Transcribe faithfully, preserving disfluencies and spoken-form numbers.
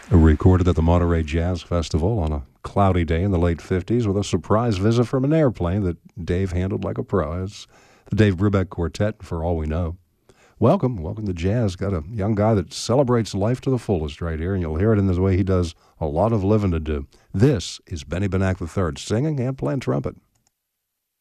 Recorded at the Monterey Jazz Festival on a cloudy day in the late fifties with a surprise visit from an airplane that Dave handled like a pro. It's the Dave Brubeck Quartet, for all we know. Welcome, welcome to Jazz. Got a young guy that celebrates life to the fullest right here, and you'll hear it in the way he does a lot of living to do. This is Benny Benack the third, singing and playing trumpet.